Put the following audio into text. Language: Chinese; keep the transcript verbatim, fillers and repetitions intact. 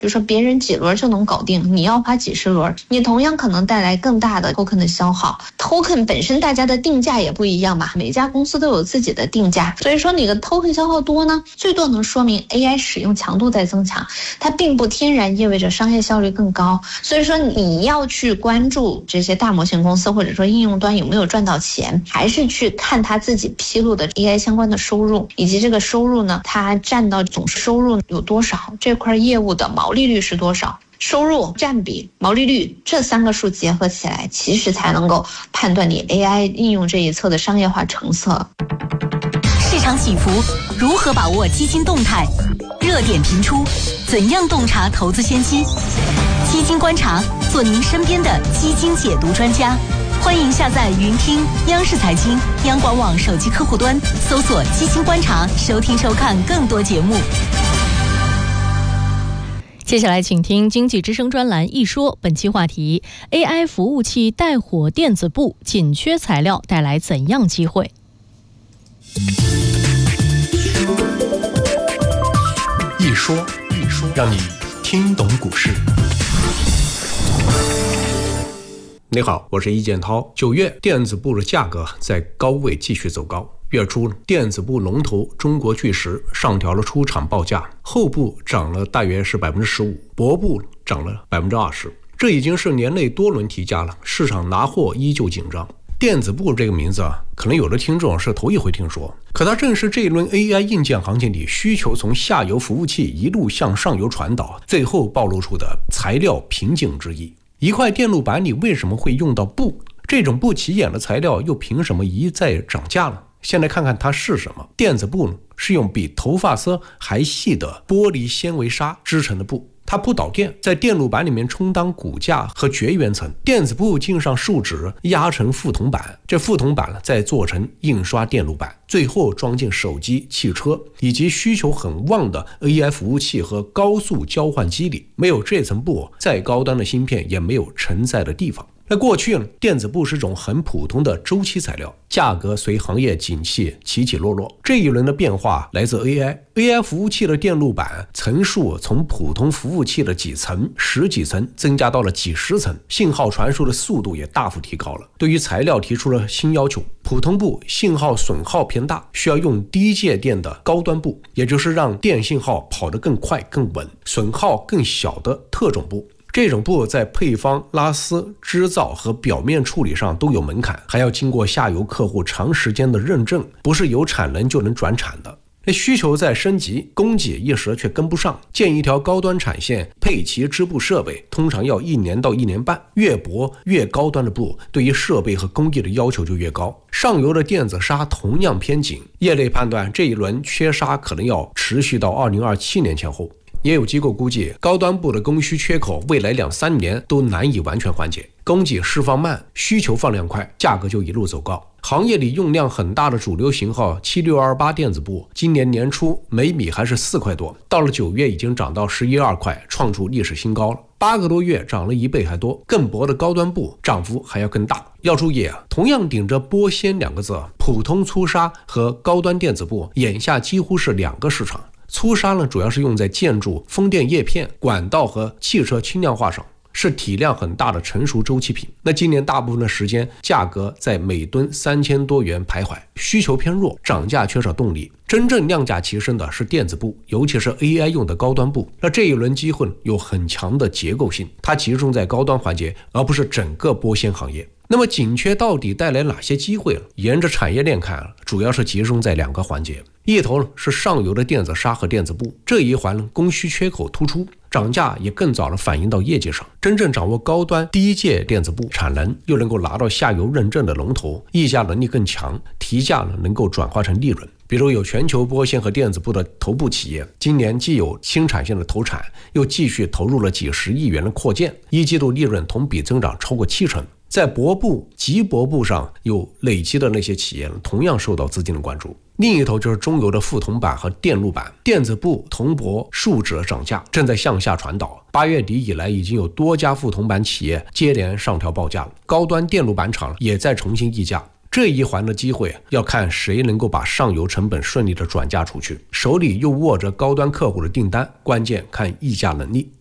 比如说别人几轮就能搞定，你要花几十轮，你同样可能带来更大的 token 的消耗。token 本身大家的定价也不一样嘛，每家公司都有自己的定价，所以说你的 token 消耗多呢，最多能说明 A I 使用强度在增强，它并不天然意味着商业效率更高。所以说你要去关注这些大模型公司或者说应用端有没有赚到钱，还是去看它自己披露的 A I 相关的收入，以及这个收入呢，它占到总收入有多少，这块业务的毛利率是多少。收入占比、毛利率这三个数结合起来，其实才能够判断你 A I 应用这一侧的商业化成色。 市场起伏，如何把握基金动态？热点频出，怎样洞察投资先机？基金观察，做您身边的基金解读专家。欢迎下载云听央视财经、央广网手机客户端，搜索基金观察，收听收看更多节目。 接下来请听经济之声专栏一说，本期话题 A I 服务器带火电子部紧缺材料带来怎样机会？ 一说一说，让你听懂股市。你好，我是易建涛。九月电子部的价格在高位继续走高。月初，电子部龙头中国巨石上调了出厂报价，后部涨了大约是百分之十五，博部涨了百分之二十。这已经是年内多轮提价了，市场拿货依旧紧张。电子部这个名字啊，可能有的听众是头一回听说，可它正是这一轮 A I 硬件行情里需求从下游服务器一路向上游传导，最后暴露出的材料瓶颈之一。一块电路板里为什么会用到布？这种不起眼的材料又凭什么一再涨价了？先来看看它是什么。电子布呢，是用比头发丝还细的玻璃纤维纱织成的布，它不导电，在电路板里面充当骨架和绝缘层。电子布浸上树脂，压成副铜板，这副铜板再做成印刷电路板，最后装进手机、汽车以及需求很旺的 A I 服务器和高速交换机里。没有这层布，再高端的芯片也没有承载的地方。那过去呢，电子布是种很普通的周期材料，价格随行业景气起起落落。这一轮的变化来自 A I， A I 服务器的电路板层数从普通服务器的几层、十几层增加到了几十层，信号传输的速度也大幅提高了。对于材料提出了新要求，普通布信号损耗偏大，需要用低介电的高端布，也就是让电信号跑得更快更稳，损耗更小的特种布。这种布在配方、拉丝、织造和表面处理上都有门槛，还要经过下游客户长时间的认证，不是有产能就能转产的。那需求在升级，供给一时却跟不上，建一条高端产线，配齐织布设备，通常要一年到一年半。越薄越高端的布，对于设备和工艺的要求就越高。上游的电子纱同样偏紧，业内判断这一轮缺纱可能要持续到二零二七年前后。也有机构估计，高端布的供需缺口未来两三年都难以完全缓解，供给释放慢，需求放量快，价格就一路走高。行业里用量很大的主流型号七六二八电子布，今年年初每米还是四块多，到了九月已经涨到十一二块，创出历史新高了。八个多月涨了一倍还多，更薄的高端布涨幅还要更大。要注意啊，同样顶着玻纤两个字，普通粗纱和高端电子布眼下几乎是两个市场。粗纱呢，主要是用在建筑、风电叶片、管道和汽车轻量化上，是体量很大的成熟周期品。那今年大部分的时间，价格在每吨三千多元徘徊，需求偏弱，涨价缺少动力。真正量价齐升的是电子布，尤其是 A I 用的高端布。那这一轮机会有很强的结构性，它集中在高端环节，而不是整个玻纤行业。那么紧缺到底带来哪些机会呢？沿着产业链看，主要是集中在两个环节。一头是上游的电子纱和电子布，这一环供需缺口突出，涨价也更早的反映到业绩上。真正掌握高端低阶电子布产能，又能够拿到下游认证的龙头，议价能力更强，提价呢能够转化成利润。比如有全球玻纤和电子布的头部企业，今年既有新产线的投产，又继续投入了几十亿元的扩建，一季度利润同比增长超过七成。在薄布、极薄布上有累积的那些企业同样受到资金的关注。另一头就是中游的副铜板和电路板，电子布、铜箔、树脂涨价正在向下传导。八月底以来，已经有多家副铜板企业接连上调报价了，高端电路板厂也在重新议价。这一环的机会要看谁能够把上游成本顺利的转嫁出去，手里又握着高端客户的订单，关键看议价能力。